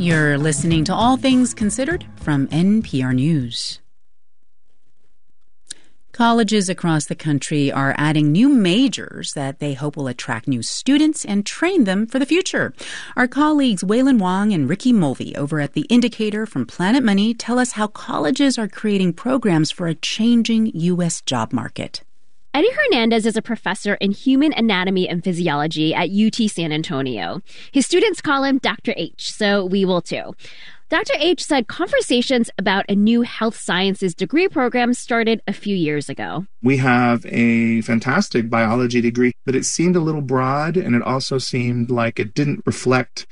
You're listening to All Things Considered from NPR News. Colleges across the country are adding new majors that they hope will attract new students and train them for the future. Our colleagues Waylon Wong and Ricky Mulvey over at The Indicator from Planet Money tell us how colleges are creating programs for a changing U.S. job market. Eddie Hernandez is a professor in human anatomy and physiology at UT San Antonio. His students call him Dr. H, so we will too. Dr. H said conversations about a new health sciences degree program started a few years ago. We have a fantastic biology degree, but it seemed a little broad, and it also seemed like it didn't reflect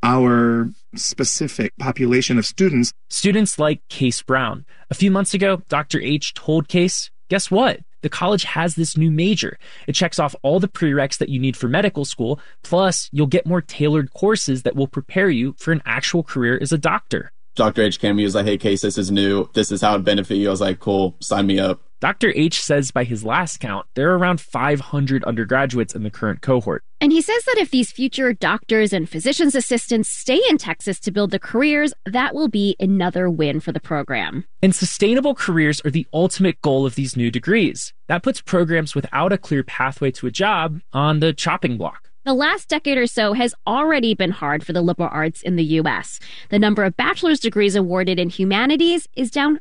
our specific population of students. Students like Case Brown. A few months ago, Dr. H told Case, guess what? The college has this new major. It checks off all the prereqs that you need for medical school, plus you'll get more tailored courses that will prepare you for an actual career as a doctor. Dr. H came to me, he was like, hey, Case, this is new. This is how it benefit you. I was like, cool, sign me up. Dr. H says by his last count, there are around 500 undergraduates in the current cohort. And he says that if these future doctors and physician's assistants stay in Texas to build their careers, that will be another win for the program. And sustainable careers are the ultimate goal of these new degrees. That puts programs without a clear pathway to a job on the chopping block. The last decade or so has already been hard for the liberal arts in the U.S. The number of bachelor's degrees awarded in humanities is down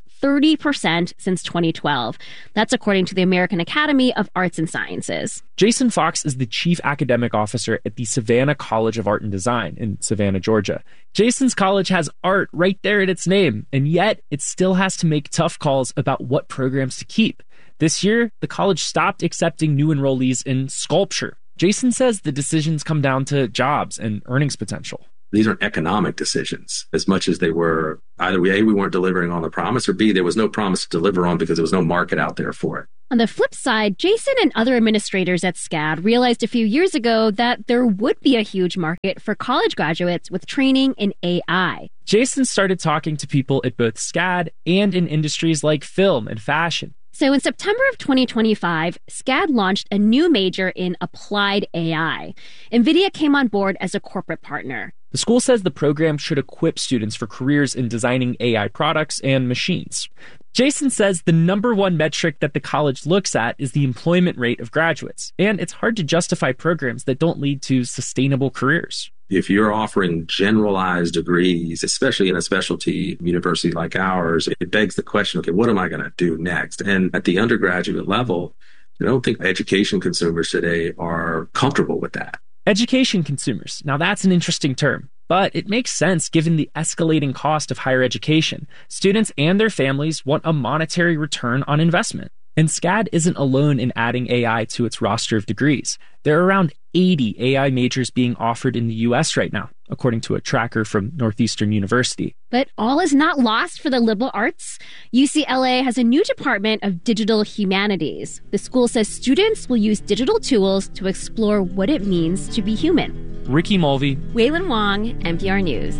30% since 2012. That's according to the American Academy of Arts and Sciences. Jason Fox is the chief academic officer at the Savannah College of Art and Design in Savannah, Georgia. Jason's college has art right there in its name, and yet it still has to make tough calls about what programs to keep. This year, the college stopped accepting new enrollees in sculpture. Jason says the decisions come down to jobs and earnings potential. These aren't economic decisions as much as they were either A, we weren't delivering on the promise, or B, there was no promise to deliver on because there was no market out there for it. On the flip side, Jason and other administrators at SCAD realized a few years ago that there would be a huge market for college graduates with training in AI. Jason started talking to people at both SCAD and in industries like film and fashion. So in September of 2025, SCAD launched a new major in applied AI. NVIDIA came on board as a corporate partner. The school says the program should equip students for careers in designing AI products and machines. Jason says the number one metric that the college looks at is the employment rate of graduates, and it's hard to justify programs that don't lead to sustainable careers. If you're offering generalized degrees, especially in a specialty university like ours, it begs the question, okay, what am I going to do next? And at the undergraduate level, I don't think education consumers today are comfortable with that. Education consumers. Now that's an interesting term, but it makes sense given the escalating cost of higher education. Students and their families want a monetary return on investment. And SCAD isn't alone in adding AI to its roster of degrees. There are around 80 AI majors being offered in the U.S. right now, according to a tracker from Northeastern University. But all is not lost for the liberal arts. UCLA has a new department of digital humanities. The school says students will use digital tools to explore what it means to be human. Ricky Mulvey, Waylon Wong, NPR News.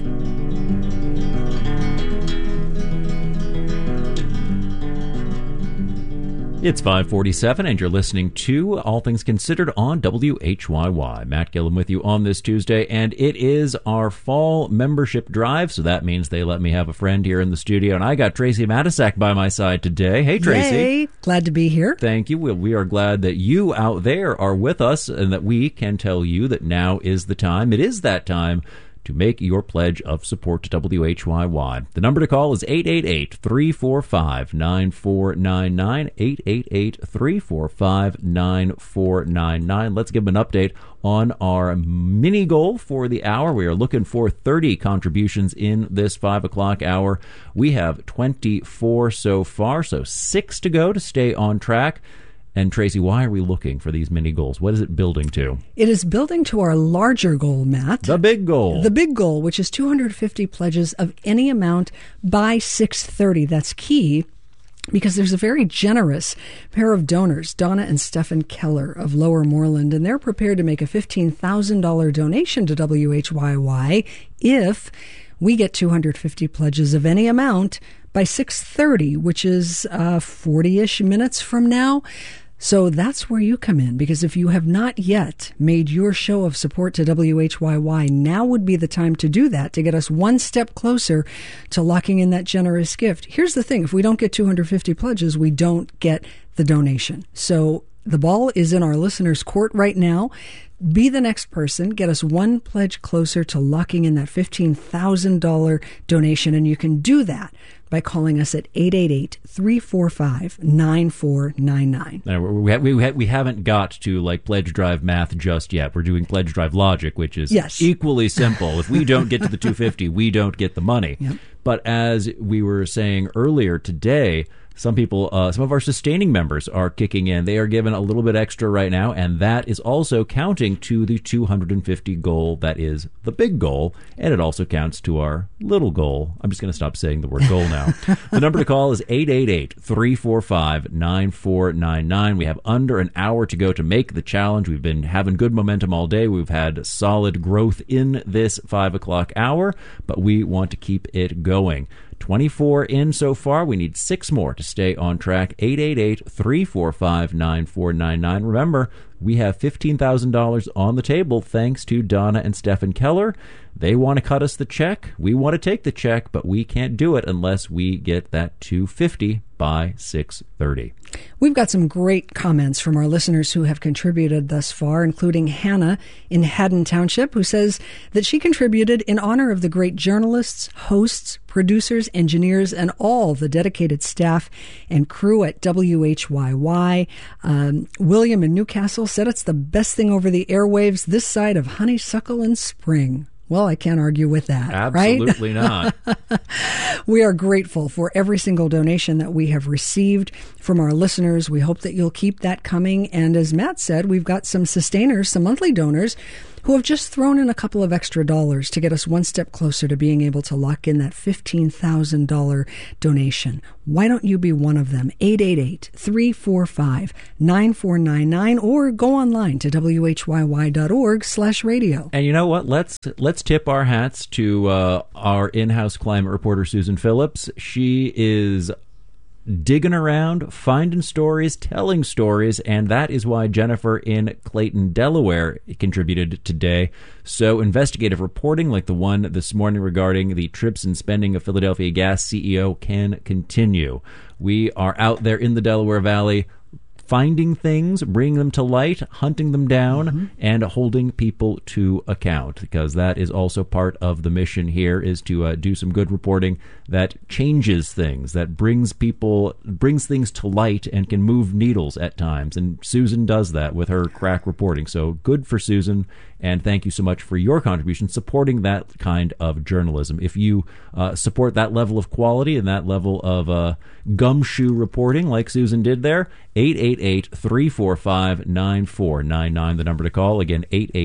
It's 5:47, and you're listening to All Things Considered on WHYY. Matt Gillum with you on this Tuesday, and it is our fall membership drive, so that means they let me have a friend here in the studio, and I got Tracy Matisak by my side today. Hey, Tracy. Yay. Glad to be here. Thank you. We are glad that you out there are with us and that we can tell you that now is the time. It is that time to make your pledge of support to WHYY. The number to call is 888-345-9499, 888-345-9499. Let's give them an update on our mini goal for the hour. We are looking for 30 contributions in this 5 o'clock hour. We have 24 so far, so 6 to go to stay on track. And Tracy, why are we looking for these mini goals? What is it building to? It is building to our larger goal, Matt. The big goal. The big goal, which is 250 pledges of any amount by 6:30. That's key because there's a very generous pair of donors, Donna and Stephen Keller of Lower Moreland, and they're prepared to make a $15,000 donation to WHYY if we get 250 pledges of any amount by 6:30, which is 40-ish minutes from now. So that's where you come in, because if you have not yet made your show of support to WHYY, now would be the time to do that, to get us one step closer to locking in that generous gift. Here's the thing. If we don't get 250 pledges, we don't get the donation. So the ball is in our listeners' court right now. Be the next person. Get us one pledge closer to locking in that $15,000 donation. And you can do that by calling us at 888-345-9499. We haven't got to like pledge drive math just yet. We're doing pledge drive logic, which is equally simple. If we don't get to the 250, we don't get the money. Yep. But as we were saying earlier today, some of our sustaining members are kicking in. They are given a little bit extra right now, and that is also counting to the 250 goal. That is the big goal, and it also counts to our little goal. I'm just going to stop saying the word goal now. The number to call is 888-345-9499. We have under an hour to go to make the challenge. We've been having good momentum all day. We've had solid growth in this 5 o'clock hour, but we want to keep it going. 24 in so far. We need 6 more to stay on track. 888-345-9499. Remember, we have $15,000 on the table thanks to Donna and Stephen Keller. They want to cut us the check. We want to take the check, but we can't do it unless we get that 250 by 6:30. We've got some great comments from our listeners who have contributed thus far, including Hannah in Haddon Township, who says that she contributed in honor of the great journalists, hosts, producers, engineers, and all the dedicated staff and crew at WHYY. William in Newcastle said it's the best thing over the airwaves this side of honeysuckle and spring. Well, I can't argue with that, Absolutely right? not. We are grateful for every single donation that we have received from our listeners. We hope that you'll keep that coming. And as Matt said, we've got some sustainers, some monthly donors, who have just thrown in a couple of extra dollars to get us one step closer to being able to lock in that $15,000 donation. Why don't you be one of them? 888-345-9499, or go online to whyy.org/radio. And you know what? Let's tip our hats to our in-house climate reporter, Susan Phillips. She is digging around, finding stories, telling stories, and that is why Jennifer in Clayton, Delaware contributed today. So investigative reporting like the one this morning regarding the trips and spending of Philadelphia Gas CEO can continue. We are out there in the Delaware Valley finding things, bringing them to light, hunting them down, and holding people to account, because that is also part of the mission here, is to do some good reporting that changes things, that brings things to light and can move needles at times. And Susan does that with her crack reporting. So good for Susan, and thank you so much for your contribution supporting that kind of journalism. If you support that level of quality and that level of gumshoe reporting like Susan did there, 888-345-9499, the number to call. Again,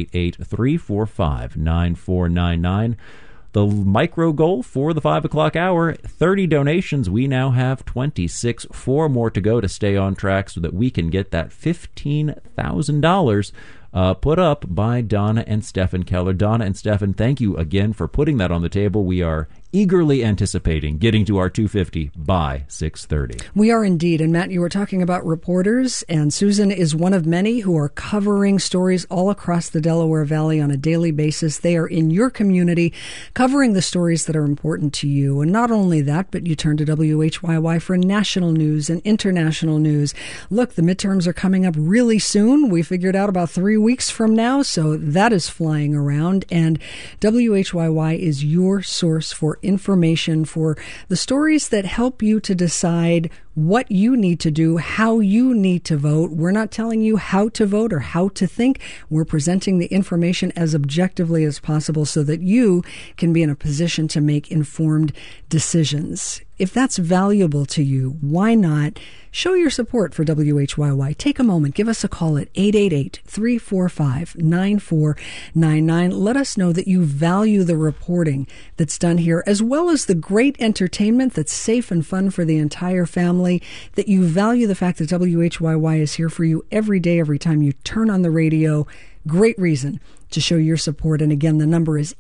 888-345-9499. The micro goal for the 5 o'clock hour, 30 donations. We now have 26. 4 more to go to stay on track so that we can get that $15,000 put up by Donna and Stephen Keller. Donna and Stephen, thank you again for putting that on the table. We are eagerly anticipating getting to our 250 by 6:30. We are indeed. And Matt, you were talking about reporters, and Susan is one of many who are covering stories all across the Delaware Valley on a daily basis. They are in your community, covering the stories that are important to you. And not only that, but you turn to WHYY for national news and international news. Look, the midterms are coming up really soon. We figured out about 3 weeks from now, so that is flying around. And WHYY is your source for information, for the stories that help you to decide what you need to do, how you need to vote. We're not telling you how to vote or how to think. We're presenting the information as objectively as possible so that you can be in a position to make informed decisions. If that's valuable to you, why not show your support for WHYY? Take a moment. Give us a call at 888-345-9499. Let us know that you value the reporting that's done here, as well as the great entertainment that's safe and fun for the entire family. importantly, that you value the fact that WHYY is here for you every day, every time you turn on the radio. Great reason to show your support. And again, the number is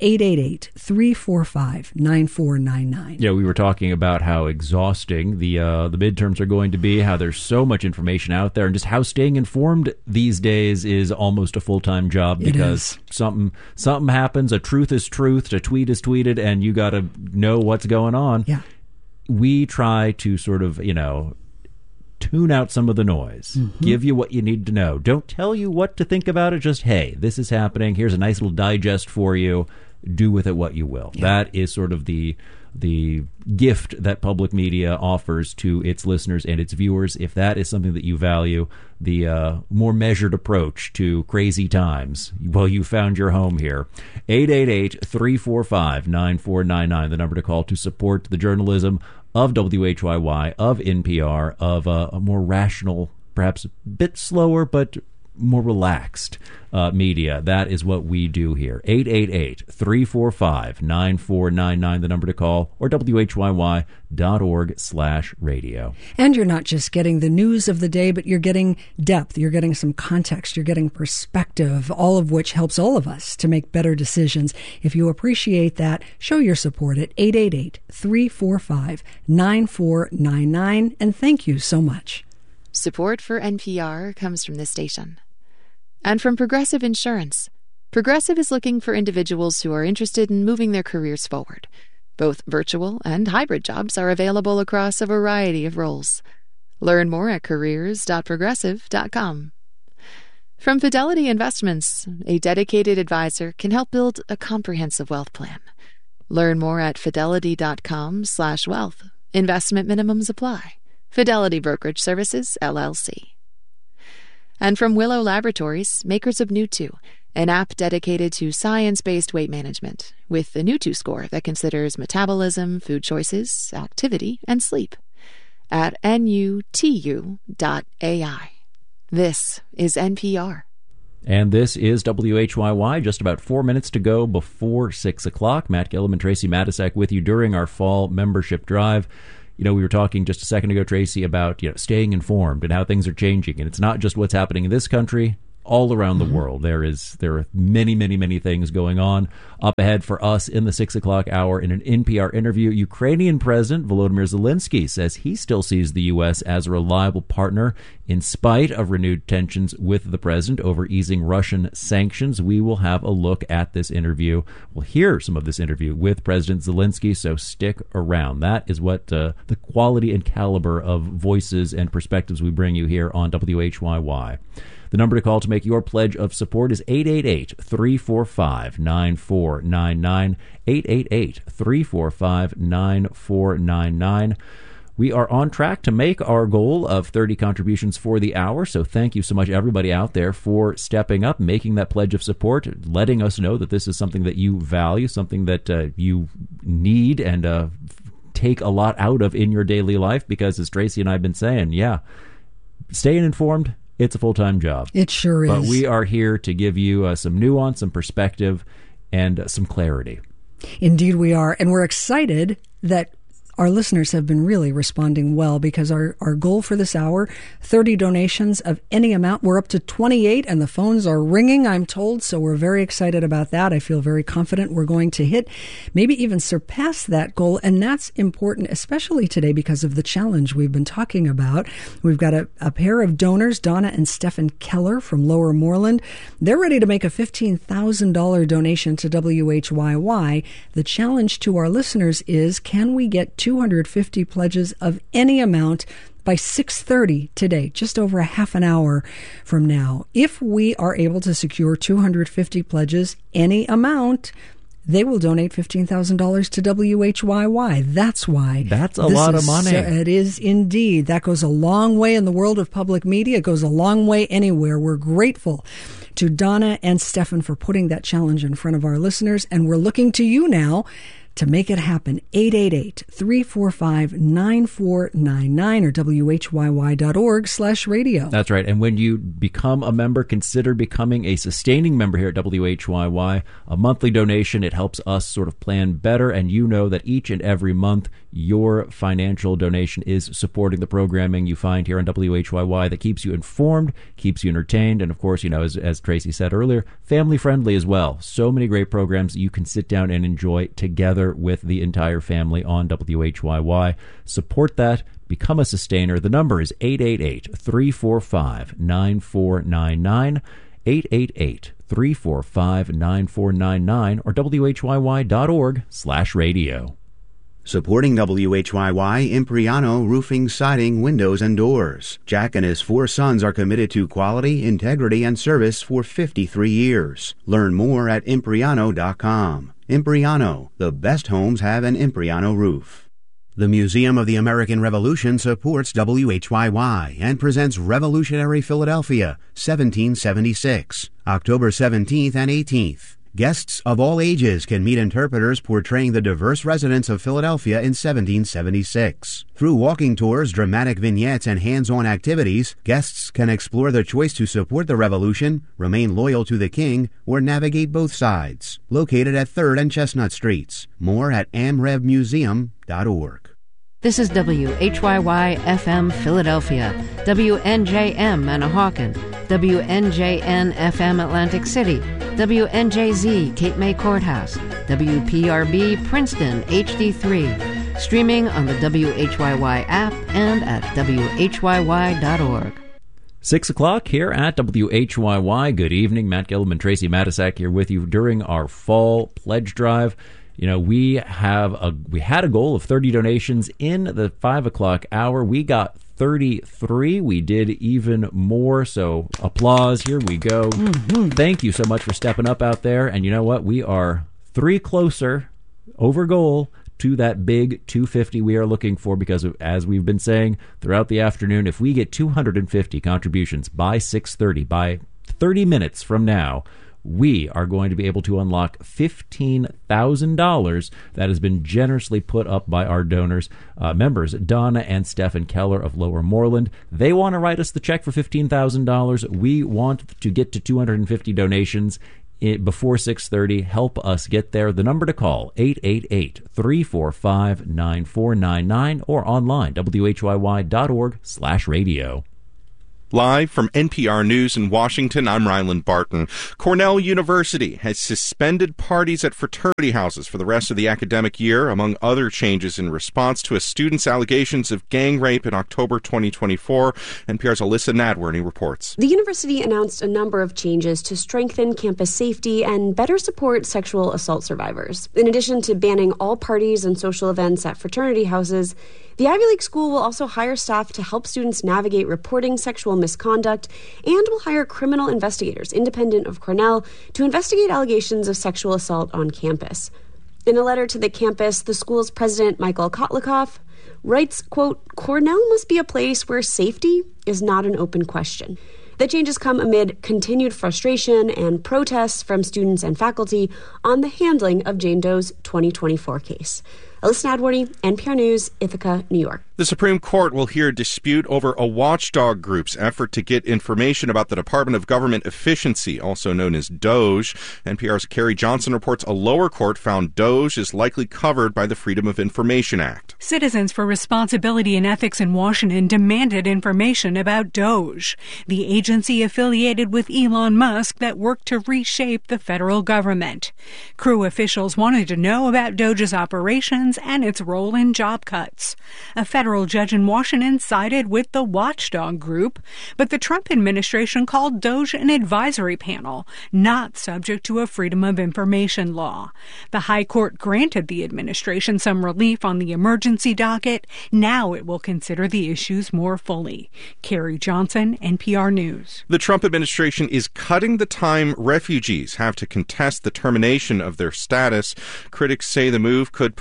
888-345-9499. Yeah, we were talking about how exhausting the midterms are going to be, how there's so much information out there, and just how staying informed these days is almost a full-time job because something happens, a truth is truth, a tweet is tweeted, and you got to know what's going on. Yeah. We try to sort of, tune out some of the noise, give you what you need to know. Don't tell you what to think about it. Just, hey, this is happening. Here's a nice little digest for you. Do with it what you will. Yeah. That is sort of the gift that public media offers to its listeners and its viewers. If that is something that you value, the more measured approach to crazy times, well, you found your home here. 888-345-9499, the number to call to support the journalism of WHYY, of NPR, of a more rational, perhaps a bit slower, but more relaxed media. That is what we do here. 888-345-9499, the number to call, or WHYY.org/radio. And you're not just getting the news of the day, but you're getting depth. You're getting some context. You're getting perspective, all of which helps all of us to make better decisions. If you appreciate that, show your support at 888-345-9499. And thank you so much. Support for NPR comes from this station. And from Progressive Insurance. Progressive is looking for individuals who are interested in moving their careers forward. Both virtual and hybrid jobs are available across a variety of roles. Learn more at careers.progressive.com. From Fidelity Investments, a dedicated advisor can help build a comprehensive wealth plan. Learn more at fidelity.com/wealth. Investment minimums apply. Fidelity Brokerage Services, LLC. And from Willow Laboratories, makers of Newtwo, an app dedicated to science-based weight management, with the Newtwo score that considers metabolism, food choices, activity, and sleep. At nutu.ai. This is NPR. And this is WHYY, just about 4 minutes to go before 6 o'clock. Matt Gillum and Tracy Matisak with you during our fall membership drive. We were talking just a second ago, Tracy, about staying informed and how things are changing. And it's not just what's happening in this country. All around the world, there are many, many, many things going on. Up ahead for us in the 6 o'clock hour in an NPR interview, Ukrainian President Volodymyr Zelensky says he still sees the U.S. as a reliable partner in spite of renewed tensions with the president over easing Russian sanctions. We will have a look at this interview. We'll hear some of this interview with President Zelensky, so stick around. That is what the quality and caliber of voices and perspectives we bring you here on WHYY. The number to call to make your pledge of support is 888-345-9499, 888-345-9499. We are on track to make our goal of 30 contributions for the hour, so thank you so much, everybody out there, for stepping up, making that pledge of support, letting us know that this is something that you value, something that you need and take a lot out of in your daily life, because as Tracy and I have been saying, staying informed, it's a full-time job. It sure is. But we are here to give you some nuance, some perspective, and some clarity. Indeed we are. And we're excited that our listeners have been really responding well, because our goal for this hour, 30 donations of any amount. We're up to 28 and the phones are ringing, I'm told. So we're very excited about that. I feel very confident we're going to hit, maybe even surpass that goal. And that's important, especially today, because of the challenge we've been talking about. We've got a pair of donors, Donna and Stephen Keller from Lower Moreland. They're ready to make a $15,000 donation to WHYY. The challenge to our listeners is, can we get 250 pledges of any amount by 6:30 today, just over a half an hour from now? If we are able to secure 250 pledges, any amount, they will donate $15,000 to WHYY. That's why. That's a lot of money. It is indeed. That goes a long way in the world of public media. It goes a long way anywhere. We're grateful to Donna and Stefan for putting that challenge in front of our listeners, and we're looking to you now to make it happen. 888-345-9499 or whyy.org/radio. That's right. And when you become a member, consider becoming a sustaining member here at WHYY. A monthly donation, it helps us sort of plan better, and you know that each and every month your financial donation is supporting the programming you find here on WHYY that keeps you informed, keeps you entertained, and of course, as Tracy said earlier, family friendly as well. So many great programs that you can sit down and enjoy together with the entire family on WHYY. Support that. Become a sustainer. The number is 888-345-9499, 888-345-9499, or whyy.org/radio. Supporting WHYY, Impriano Roofing, Siding, Windows, and Doors. Jack and his 4 sons are committed to quality, integrity, and service for 53 years. Learn more at Impriano.com. Impriano, the best homes have an Impriano roof. The Museum of the American Revolution supports WHYY and presents Revolutionary Philadelphia, 1776, October 17th and 18th. Guests of all ages can meet interpreters portraying the diverse residents of Philadelphia in 1776. Through walking tours, dramatic vignettes, and hands-on activities, guests can explore the choice to support the revolution, remain loyal to the king, or navigate both sides. Located at 3rd and Chestnut Streets. More at amrevmuseum.org. This is WHYY-FM Philadelphia, WNJM Manahawkin, WNJN-FM Atlantic City, WNJZ Cape May Courthouse, WPRB Princeton HD3, streaming on the WHYY app and at WHYY.org. 6 o'clock here at WHYY. Good evening. Matt Gillum and Tracy Matisak here with you during our fall pledge drive. We had a goal of 30 donations in the 5 o'clock hour. We got 33. We did even more, so applause. Here we go. Mm-hmm. Thank you so much for stepping up out there. And you know what? We are 3 closer over goal to that big 250 we are looking for, because as we've been saying throughout the afternoon, if we get 250 contributions by 6:30, by 30 minutes from now, we are going to be able to unlock $15,000 that has been generously put up by our donors, members Donna and Stephen Keller of Lower Moreland. They want to write us the check for $15,000. We want to get to 250 donations before 6:30. Help us get there. The number to call, 888-345-9499, or online, whyy.org/radio. Live from NPR News in Washington, I'm Ryland Barton. Cornell University has suspended parties at fraternity houses for the rest of the academic year, among other changes in response to a student's allegations of gang rape in October 2024. NPR's Alyssa Nadworny reports. The university announced a number of changes to strengthen campus safety and better support sexual assault survivors. In addition to banning all parties and social events at fraternity houses, the Ivy League school will also hire staff to help students navigate reporting sexual misconduct, and will hire criminal investigators independent of Cornell to investigate allegations of sexual assault on campus. In a letter to the campus, the school's president, Michael Kotlikoff, writes, quote, "Cornell must be a place where safety is not an open question." The changes come amid continued frustration and protests from students and faculty on the handling of Jane Doe's 2024 case. Alyssa Nadworny, NPR News, Ithaca, New York. The Supreme Court will hear a dispute over a watchdog group's effort to get information about the Department of Government Efficiency, also known as DOGE. NPR's Carrie Johnson reports a lower court found DOGE is likely covered by the Freedom of Information Act. Citizens for Responsibility and Ethics in Washington demanded information about DOGE, the agency affiliated with Elon Musk that worked to reshape the federal government. Crew officials wanted to know about DOGE's operations and its role in job cuts. A federal judge in Washington sided with the watchdog group, but the Trump administration called DOGE an advisory panel, not subject to a Freedom of Information law. The High Court granted the administration some relief on the emergency docket. Now it will consider the issues more fully. Carrie Johnson, NPR News. The Trump administration is cutting the time refugees have to contest the termination of their status. Critics say the move could put tens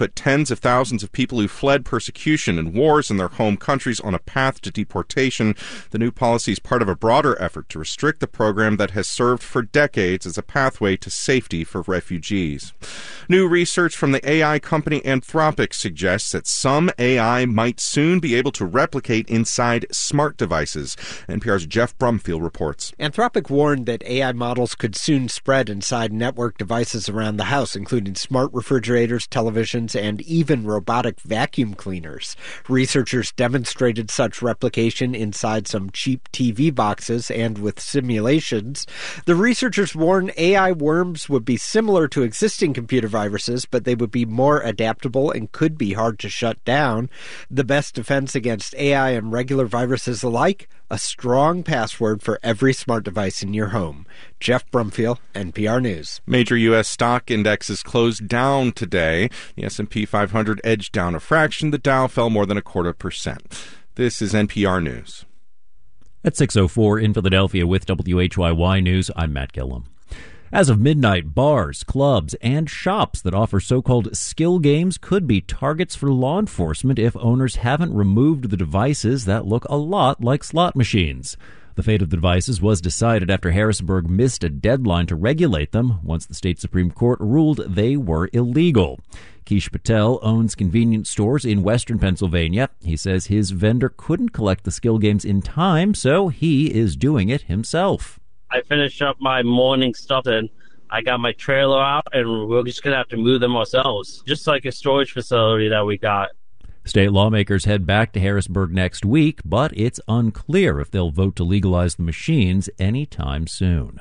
tens of thousands of people who fled persecution and wars in their home countries on a path to deportation. The new policy is part of a broader effort to restrict the program that has served for decades as a pathway to safety for refugees. New research from the AI company Anthropic suggests that some AI might soon be able to replicate inside smart devices. NPR's Jeff Brumfield reports. Anthropic warned that AI models could soon spread inside network devices around the house, including smart refrigerators, televisions, and even robotic vacuum cleaners. Researchers demonstrated such replication inside some cheap TV boxes and with simulations. The researchers warn AI worms would be similar to existing computer viruses, but they would be more adaptable and could be hard to shut down. The best defense against AI and regular viruses alike? A strong password for every smart device in your home. Jeff Brumfield, NPR News. Major U.S. stock indexes closed down today. The S&P 500 edged down a fraction. The Dow fell more than 0.25%. This is NPR News. At 6:04 in Philadelphia with WHYY News, I'm Matt Gillum. As of midnight, bars, clubs, and shops that offer so-called skill games could be targets for law enforcement if owners haven't removed the devices that look a lot like slot machines. The fate of the devices was decided after Harrisburg missed a deadline to regulate them once the state Supreme Court ruled they were illegal. Keish Patel owns convenience stores in western Pennsylvania. He says his vendor couldn't collect the skill games in time, so he is doing it himself. I finished up my morning stuff and I got my trailer out and we're just going to have to move them ourselves, just like a storage facility that we got. State lawmakers head back to Harrisburg next week, but it's unclear if they'll vote to legalize the machines anytime soon.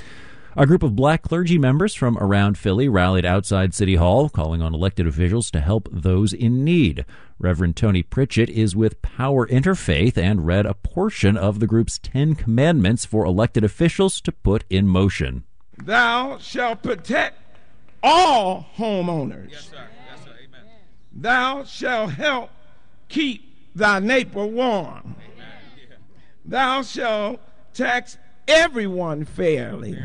A group of black clergy members from around Philly rallied outside City Hall, calling on elected officials to help those in need. Reverend Tony Pritchett is with Power Interfaith and read a portion of the group's 10 commandments for elected officials to put in motion. Thou shalt protect all homeowners. Yes, sir. Yes, sir. Amen. Thou shalt help keep thy neighbor warm. Amen. Thou shalt tax everyone fairly.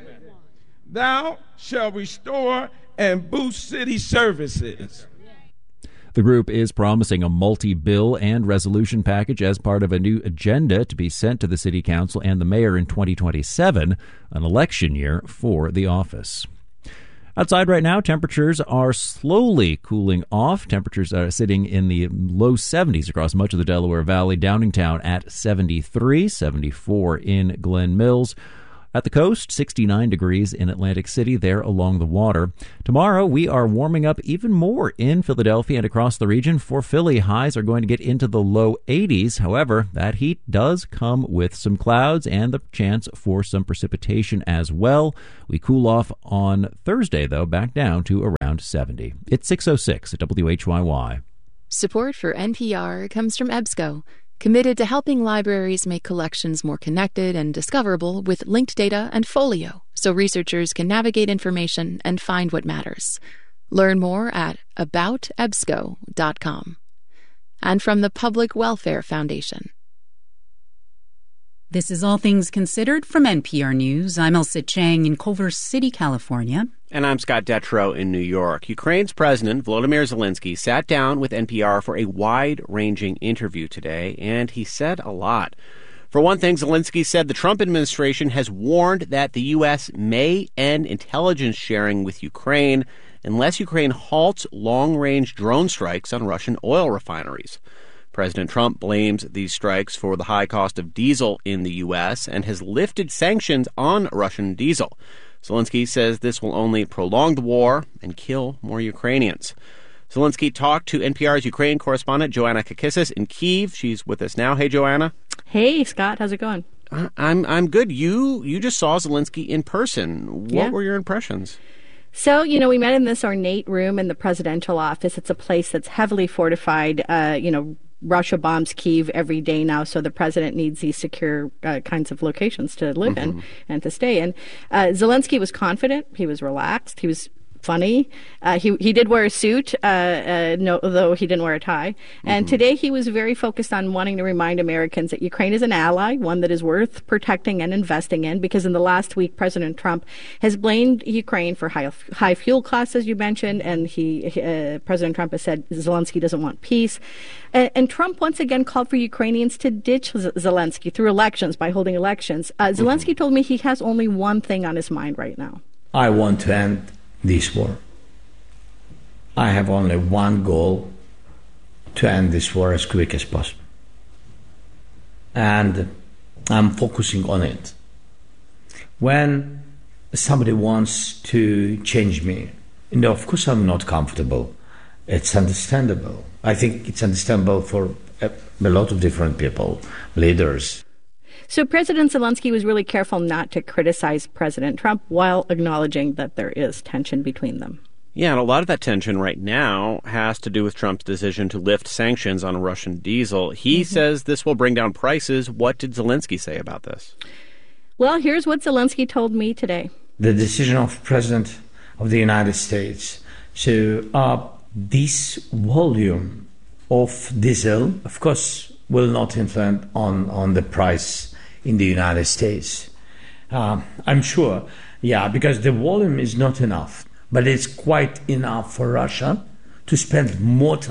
Thou shalt restore and boost city services. The group is promising a multi-bill and resolution package as part of a new agenda to be sent to the city council and the mayor in 2027, an election year for the office. Outside right now, temperatures are slowly cooling off. Temperatures are sitting in the low 70s across much of the Delaware Valley. Downingtown at 73, 74 in Glen Mills. At the coast, 69 degrees in Atlantic City, there along the water. Tomorrow, we are warming up even more in Philadelphia and across the region. For Philly, highs are going to get into the low 80s. However, that heat does come with some clouds and the chance for some precipitation as well. We cool off on Thursday, though, back down to around 70. It's 6:06 at WHYY. Support for NPR comes from EBSCO, committed to helping libraries make collections more connected and discoverable with linked data and Folio, so researchers can navigate information and find what matters. Learn more at aboutebsco.com. And from the Public Welfare Foundation. This is All Things Considered from NPR News. I'm Elsa Chang in Culver City, California. And I'm Scott Detrow in New York. Ukraine's President Volodymyr Zelensky sat down with NPR for a wide-ranging interview today, and he said a lot. For one thing, Zelensky said the Trump administration has warned that the U.S. may end intelligence sharing with Ukraine unless Ukraine halts long-range drone strikes on Russian oil refineries. President Trump blames these strikes for the high cost of diesel in the U.S. and has lifted sanctions on Russian diesel. Zelensky says this will only prolong the war and kill more Ukrainians. Zelensky talked to NPR's Ukraine correspondent Joanna Kakissis in Kyiv. She's with us now. Hey, Joanna. Hey, Scott. How's it going? I'm good. You just saw Zelensky in person. What were your impressions? So, we met in this ornate room in the presidential office. It's a place that's heavily fortified. Russia bombs Kyiv every day now, so the president needs these secure kinds of locations to live in and to stay in. Zelensky was confident. He was relaxed. He was funny. He did wear a suit, though he didn't wear a tie. And today he was very focused on wanting to remind Americans that Ukraine is an ally, one that is worth protecting and investing in, because in the last week, President Trump has blamed Ukraine for high fuel costs, as you mentioned, and President Trump has said Zelensky doesn't want peace. And Trump once again called for Ukrainians to ditch Zelensky through elections, by holding elections. Zelensky told me he has only one thing on his mind right now. I want to end this war. I have only one goal: to end this war as quick as possible. And I'm focusing on it. When somebody wants to change me, of course I'm not comfortable. It's understandable. I think it's understandable for a lot of different people, leaders. So President Zelensky was really careful not to criticize President Trump while acknowledging that there is tension between them. Yeah, and a lot of that tension right now has to do with Trump's decision to lift sanctions on Russian diesel. He says this will bring down prices. What did Zelensky say about this? Well, here's what Zelensky told me today. The decision of President of the United States to up this volume of diesel, of course, will not influence on the price in the United States. I'm sure, because the volume is not enough, but it's quite enough for Russia to spend more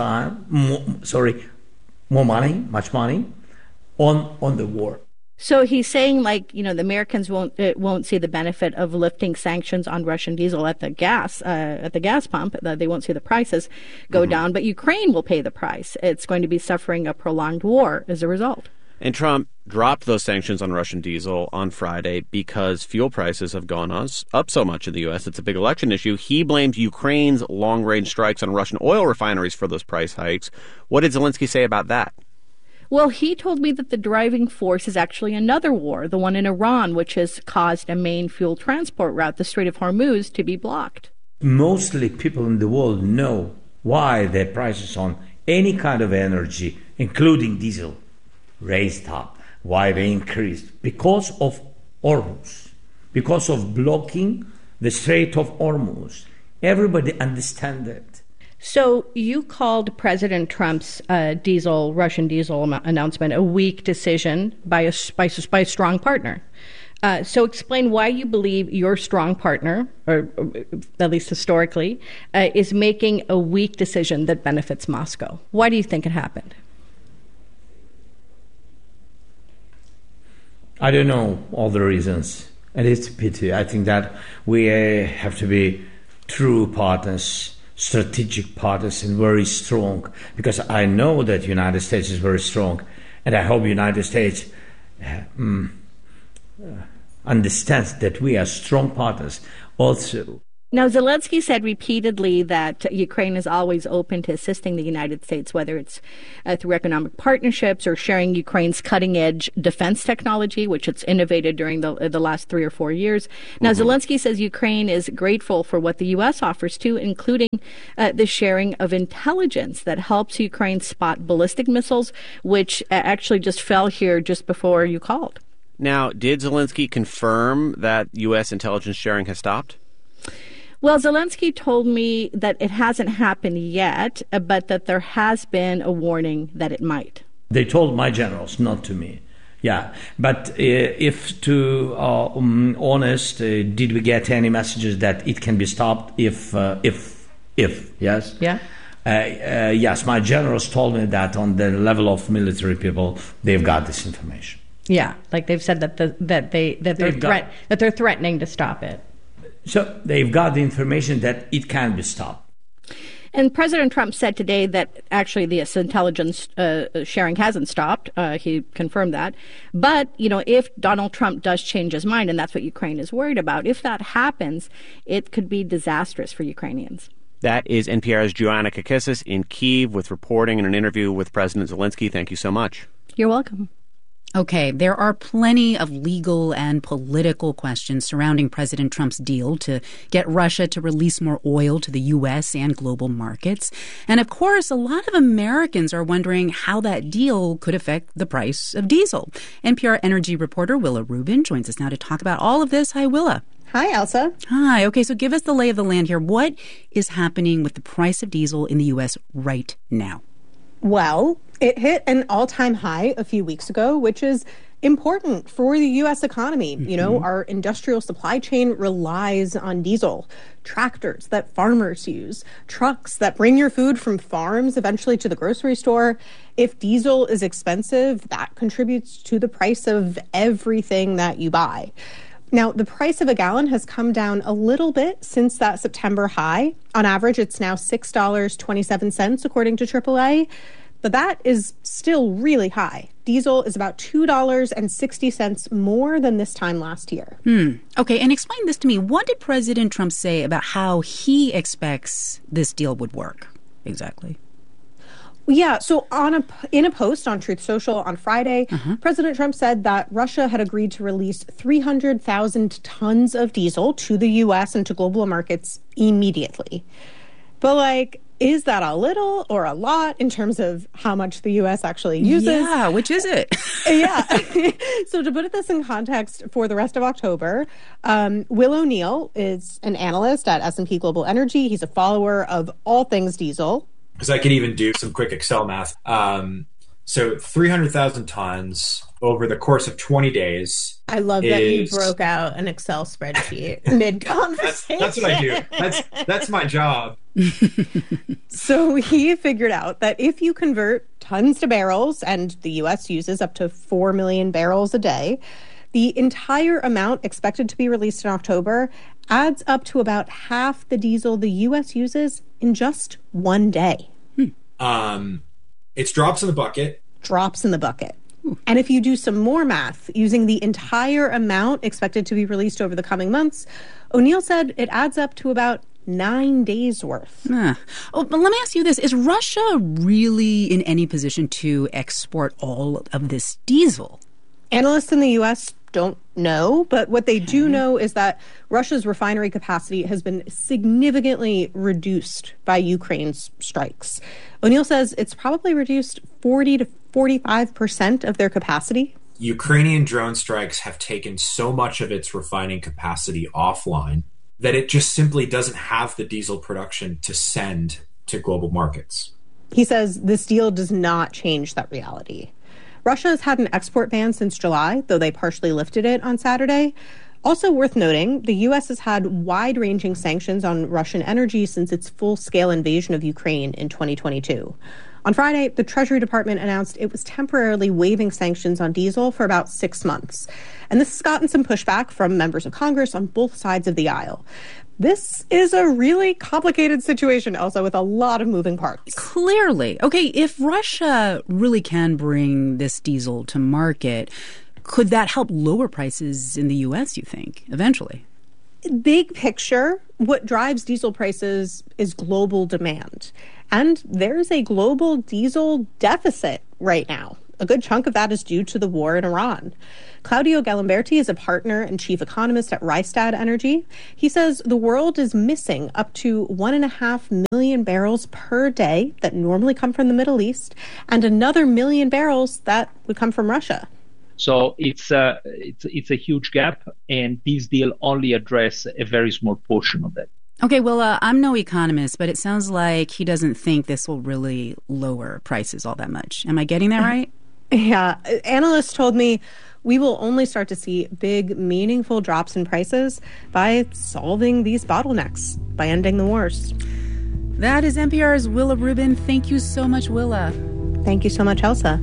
money, much money, on the war. So he's saying, the Americans won't see the benefit of lifting sanctions on Russian diesel at the gas pump. They won't see the prices go down, but Ukraine will pay the price. It's going to be suffering a prolonged war as a result. And Trump dropped those sanctions on Russian diesel on Friday because fuel prices have gone up so much in the U.S. It's a big election issue. He blamed Ukraine's long-range strikes on Russian oil refineries for those price hikes. What did Zelensky say about that? Well, he told me that the driving force is actually another war, the one in Iran, which has caused a main fuel transport route, the Strait of Hormuz, to be blocked. Mostly people in the world know why the prices on any kind of energy, including diesel, raised up, why they increased. Because of Hormuz, because of blocking the Strait of Hormuz. Everybody understands it. So you called President Trump's Russian diesel announcement a weak decision by a strong partner. So explain why you believe your strong partner, or at least historically, is making a weak decision that benefits Moscow. Why do you think it happened? I don't know all the reasons, and it's a pity. I think that we have to be true partners, strategic partners, and very strong, because I know that the United States is very strong, and I hope the United States understands that we are strong partners also. Now, Zelensky said repeatedly that Ukraine is always open to assisting the United States, whether it's through economic partnerships or sharing Ukraine's cutting-edge defense technology, which it's innovated during the last 3 or 4 years. Now, Zelensky says Ukraine is grateful for what the U.S. offers, too, including the sharing of intelligence that helps Ukraine spot ballistic missiles, which actually just fell here just before you called. Now, did Zelensky confirm that U.S. intelligence sharing has stopped? Well, Zelensky told me that it hasn't happened yet, but that there has been a warning that it might. They told my generals, not to me. Yeah, but if to honest, did we get any messages that it can be stopped if yes? Yeah. Yes, my generals told me that on the level of military people, they've got this information. Yeah, like they've said that they're threatening to stop it. So they've got the information that it can be stopped. And President Trump said today that actually this intelligence sharing hasn't stopped. He confirmed that. But, if Donald Trump does change his mind, and that's what Ukraine is worried about, if that happens, it could be disastrous for Ukrainians. That is NPR's Joanna Kakissis in Kyiv with reporting and an interview with President Zelensky. Thank you so much. You're welcome. Okay, there are plenty of legal and political questions surrounding President Trump's deal to get Russia to release more oil to the U.S. and global markets. And of course, a lot of Americans are wondering how that deal could affect the price of diesel. NPR energy reporter Willa Rubin joins us now to talk about all of this. Hi, Willa. Hi, Elsa. Hi. Okay, so give us the lay of the land here. What is happening with the price of diesel in the U.S. right now? Well, it hit an all-time high a few weeks ago, which is important for the U.S. economy. You know, our industrial supply chain relies on diesel. Tractors that farmers use, trucks that bring your food from farms eventually to the grocery store. If diesel is expensive, that contributes to the price of everything that you buy. Now, the price of a gallon has come down a little bit since that September high. On average, it's now $6.27, according to AAA. But that is still really high. Diesel is about $2.60 more than this time last year. Okay, and explain this to me. What did President Trump say about how he expects this deal would work exactly? Yeah, so in a post on Truth Social on Friday, President Trump said that Russia had agreed to release 300,000 tons of diesel to the U.S. and to global markets immediately. But, is that a little or a lot in terms of how much the U.S. actually uses? Yeah, which is it? Yeah. So to put this in context for the rest of October, Will O'Neill is an analyst at S&P Global Energy. He's a follower of all things diesel. Because I can even do some quick Excel math. So 300,000 tons over the course of 20 days. I love that you broke out an Excel spreadsheet mid-conversation. That's what I do. That's my job. So he figured out that if you convert tons to barrels, and the U.S. uses up to 4 million barrels a day, the entire amount expected to be released in October adds up to about half the diesel the U.S. uses in just one day. It's drops in the bucket. Drops in the bucket. And if you do some more math using the entire amount expected to be released over the coming months, O'Neill said it adds up to about 9 days worth. Oh, but let me ask you this. Is Russia really in any position to export all of this diesel? Analysts in the U.S. don't know, but what they do know is that Russia's refinery capacity has been significantly reduced by Ukraine's strikes. O'Neill says it's probably reduced 40 to 45% of their capacity. Ukrainian drone strikes have taken so much of its refining capacity offline that it just simply doesn't have the diesel production to send to global markets. He says this deal does not change that reality. Russia has had an export ban since July, though they partially lifted it on Saturday. Also worth noting, the U.S. has had wide-ranging sanctions on Russian energy since its full-scale invasion of Ukraine in 2022. On Friday, the Treasury Department announced it was temporarily waiving sanctions on diesel for about 6 months. And this has gotten some pushback from members of Congress on both sides of the aisle. This is a really complicated situation, Elsa, with a lot of moving parts. Clearly. Okay, if Russia really can bring this diesel to market, could that help lower prices in the U.S., you think, eventually? Big picture, what drives diesel prices is global demand. And there's a global diesel deficit right now. A good chunk of that is due to the war in Iran. Claudio Galimberti is a partner and chief economist at Rystad Energy. He says the world is missing up to 1.5 million barrels per day that normally come from the Middle East, and another million barrels that would come from Russia. So it's a huge gap, and this deal only addresses a very small portion of that. Okay, well, I'm no economist, but it sounds like he doesn't think this will really lower prices all that much. Am I getting that right? Yeah. Analysts told me we will only start to see big, meaningful drops in prices by solving these bottlenecks, by ending the wars. That is NPR's Willa Rubin. Thank you so much, Willa. Thank you so much, Elsa.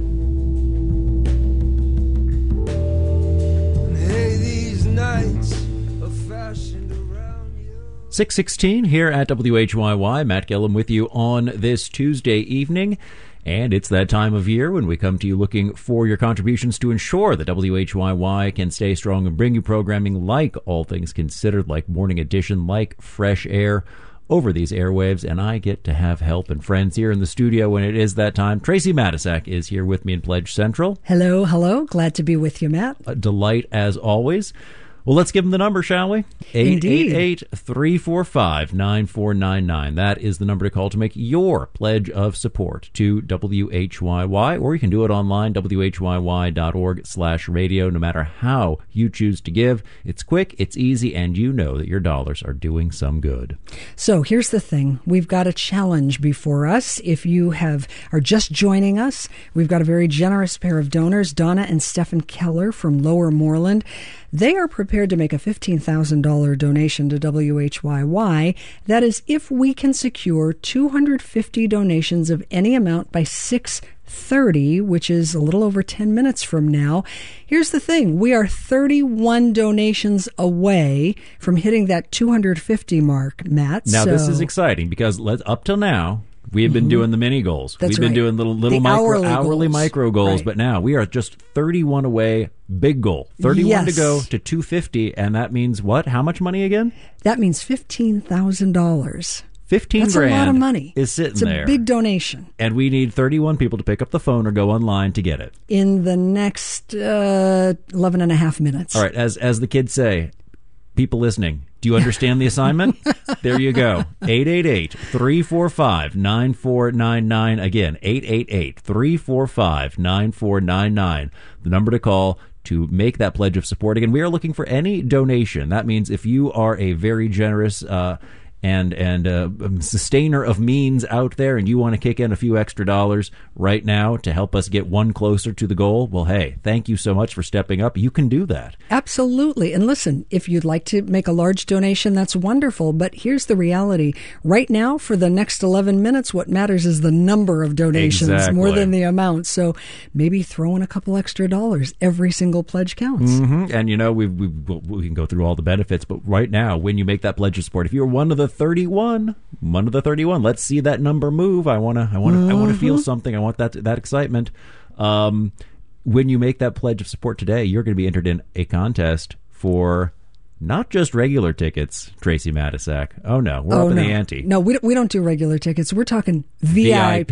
Hey, these nights are fashioned around you. 6:16 here at WHYY. Matt Gillum with you on this Tuesday evening. And it's that time of year when we come to you looking for your contributions to ensure that WHYY can stay strong and bring you programming like All Things Considered, like Morning Edition, like Fresh Air over these airwaves. And I get to have help and friends here in the studio when it is that time. Tracy Matisak is here with me in Pledge Central. Hello, hello. Glad to be with you, Matt. A delight as always. Well, let's give them the number, shall we? Indeed. 888-345-9499. That is the number to call to make your pledge of support to WHYY, or you can do it online, whyy.org/radio. No matter how you choose to give, it's quick, it's easy, and you know that your dollars are doing some good. So here's the thing. We've got a challenge before us. If you are just joining us, we've got a very generous pair of donors, Donna and Stephen Keller from Lower Moreland. They are prepared to make a $15,000 donation to WHYY. That is, if we can secure 250 donations of any amount by 6:30, which is a little over 10 minutes from now. Here's the thing. We are 31 donations away from hitting that 250 mark, Matt. Now, this is exciting because up till now, we have been doing the mini goals. That's We've been doing little hourly micro goals, right. But now we are just 31 away, big goal. 31 to go to 250, and that means what? How much money again? That means $15,000. 15 That's grand a lot of money. Is sitting it's a there. Big donation. And we need 31 people to pick up the phone or go online to get it. In the next 11 and a half minutes. All right, as the kids say, people listening, do you understand the assignment? There you go. 888-345-9499. Again, 888-345-9499. The number to call to make that pledge of support. Again, we are looking for any donation. That means if you are a very generous and sustainer of means out there and you want to kick in a few extra dollars right now to help us get one closer to the goal, well, hey, thank you so much for stepping up. You can do that. Absolutely. And listen, if you'd like to make a large donation, that's wonderful. But here's the reality. Right now, for the next 11 minutes, what matters is the number of donations more than the amount. So maybe throw in a couple extra dollars. Every single pledge counts. Mm-hmm. And, you know, we can go through all the benefits. But right now, when you make that pledge of support, if you're one of the 31, let's see that number move. I want to feel something. I want that excitement. When you make that pledge of support today, you're going to be entered in a contest for not just regular tickets, Tracy Matisak. Oh no, we're up in the ante. No, we don't do regular tickets. We're talking VIP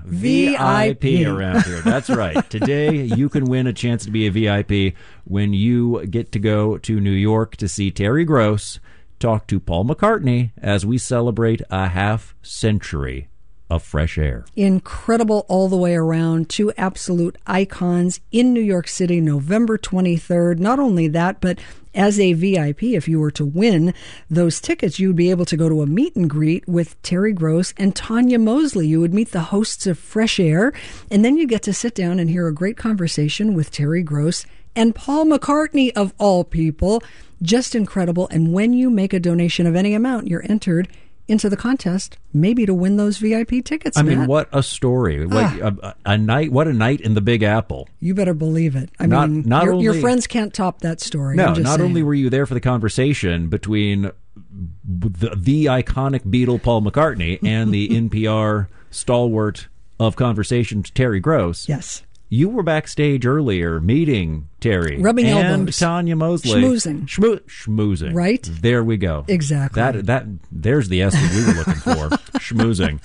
around here. That's right. Today you can win a chance to be a VIP when you get to go to New York to see Terry Gross talk to Paul McCartney as we celebrate a half century of fresh air. Incredible all the way around. Two absolute icons in New York City, November 23rd. Not only that, but as a VIP, if you were to win those tickets, you would be able to go to a meet and greet with Terry Gross and Tanya Mosley. You would meet the hosts of Fresh Air, and then you get to sit down and hear a great conversation with Terry Gross and Paul McCartney, of all people. Just incredible. And when you make a donation of any amount, you're entered into the contest, maybe to win those VIP tickets. I mean, what a story! A night. What a night in the Big Apple. You better believe it. I mean, your friends can't top that story. No, not only were you there for the conversation between the iconic Beatle Paul McCartney and the NPR stalwart of conversation Terry Gross. Yes. You were backstage earlier meeting Terry. Rubbing and elbows. Tanya Mosley. Schmoozing. Right? There we go. Exactly. There's the S that we were looking for. Schmoozing.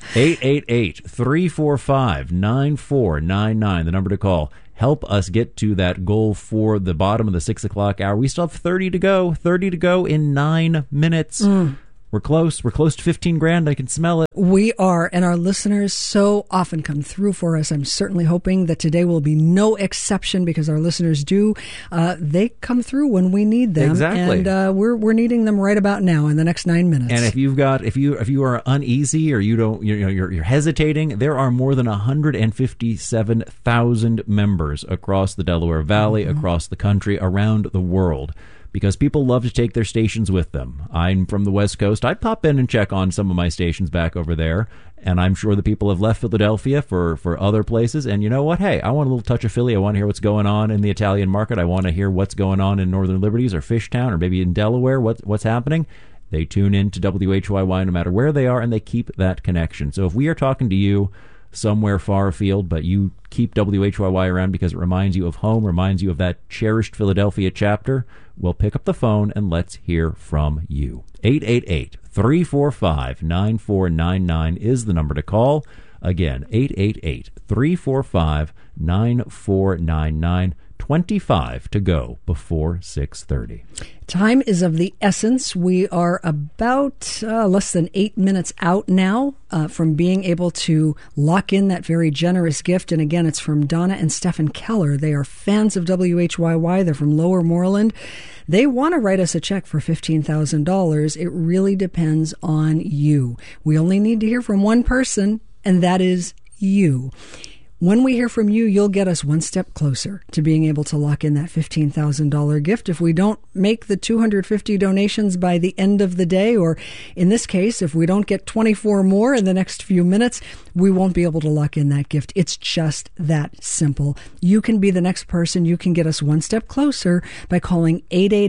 888-345-9499, the number to call. Help us get to that goal for the bottom of the 6 o'clock hour. We still have 30 to go. 30 to go in 9 minutes. We're close. We're close to 15 grand. I can smell it. We are, and our listeners so often come through for us. I'm certainly hoping that today will be no exception because our listeners do. They come through when we need them. Exactly. And we're needing them right about now in the next 9 minutes. And if you are uneasy or you're hesitating, there are more than 157,000 members across the Delaware Valley, across the country, around the world. Because people love to take their stations with them. I'm from the West Coast. I pop in and check on some of my stations back over there, and I'm sure the people have left Philadelphia for other places. And you know what? Hey, I want a little touch of Philly. I want to hear what's going on in the Italian market. I want to hear what's going on in Northern Liberties or Fishtown or maybe in Delaware. What's happening? They tune in to WHYY no matter where they are, and they keep that connection. So if we are talking to you somewhere far afield, but you keep WHYY around because it reminds you of home, reminds you of that cherished Philadelphia chapter, well, pick up the phone and let's hear from you. 888-345-9499 is the number to call. Again, 888-345-9499. 25 to go before 6:30. Time is of the essence. We are about less than 8 minutes out now from being able to lock in that very generous gift. And again, it's from Donna and Stephen Keller. They are fans of WHYY. They're from Lower Moreland. They want to write us a check for $15,000. It really depends on you. We only need to hear from one person, and that is you. When we hear from you, you'll get us one step closer to being able to lock in that $15,000 gift. If we don't make the 250 donations by the end of the day, or in this case, if we don't get 24 more in the next few minutes, we won't be able to lock in that gift. It's just that simple. You can be the next person. You can get us one step closer by calling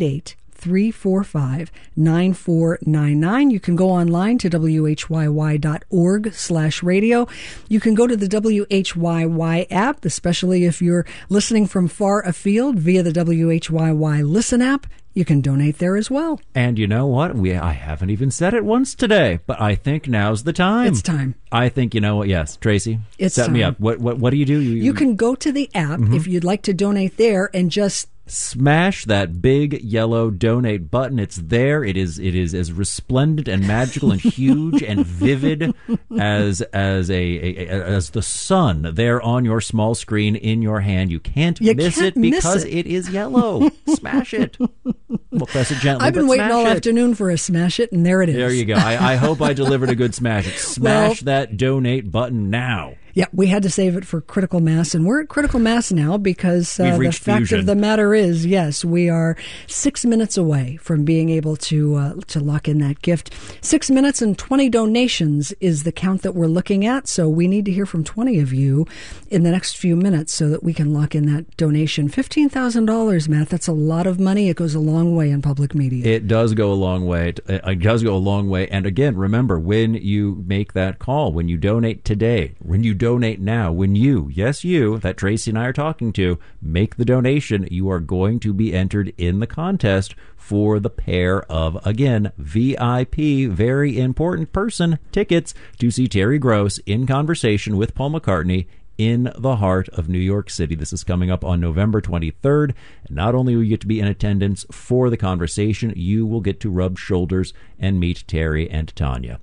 888-345-9499. You can go online to whyy.org/radio. You can go to the WHYY app, especially if you're listening from far afield via the WHYY Listen app. You can donate there as well. And you know what? I haven't even said it once today, but I think now's the time. It's time. I think, you know what? Yes, Tracy, it's set time. me up. What do you do? You can go to the app if you'd like to donate there and just smash that big yellow donate button. It's there. It is as resplendent and magical and huge and vivid as the sun there on your small screen in your hand. You can't miss it because it is yellow. Smash it. We'll press it gently. I've been waiting all afternoon for a smash it, and there it is. There you go. I hope I delivered a good smash it. Smash that donate button now. Yeah, we had to save it for Critical Mass, and we're at Critical Mass now because the fact of the matter is, yes, we are 6 minutes away from being able to lock in that gift. 6 minutes and 20 donations is the count that we're looking at, so we need to hear from 20 of you in the next few minutes so that we can lock in that donation. $15,000, Matt, that's a lot of money. It goes a long way in public media. It does go a long way. It does go a long way. And again, remember, when you make that call, when you donate today, when you donate now, when you, yes you, that Tracy and I are talking to, make the donation, you are going to be entered in the contest for the pair of, again, VIP, very important person, tickets to see Terry Gross in conversation with Paul McCartney in the heart of New York City. This is coming up on November 23rd. And not only will you get to be in attendance for the conversation, you will get to rub shoulders and meet Terry and Tanya.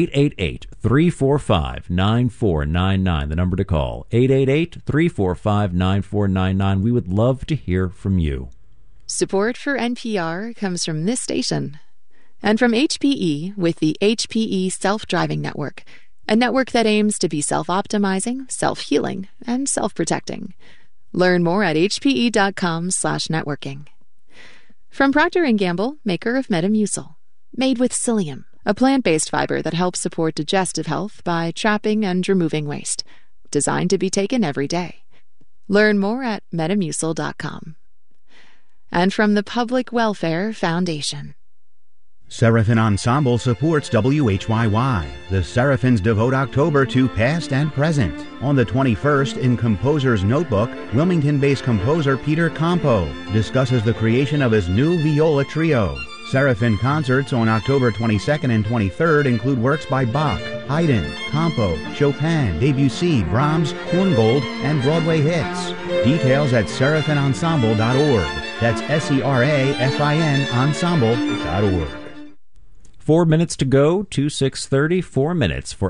888-345-9499, the number to call. 888-345-9499. We would love to hear from you. Support for NPR comes from this station and from HPE with the HPE Self-Driving Network, a network that aims to be self-optimizing, self-healing, and self-protecting. Learn more at hpe.com/networking. From Procter & Gamble, maker of Metamucil. Made with psyllium, a plant-based fiber that helps support digestive health by trapping and removing waste. Designed to be taken every day. Learn more at metamucil.com. And from the Public Welfare Foundation. Seraphin Ensemble supports WHYY. The Seraphins devote October to past and present. On the 21st, in Composer's Notebook, Wilmington-based composer Peter Campo discusses the creation of his new viola trio. Seraphin concerts on October 22nd and 23rd include works by Bach, Haydn, Campo, Chopin, Debussy, Brahms, Korngold, and Broadway hits. Details at seraphinensemble.org. That's SERAFIN ensemble.org. 4 minutes to go to 6:30. 4 minutes for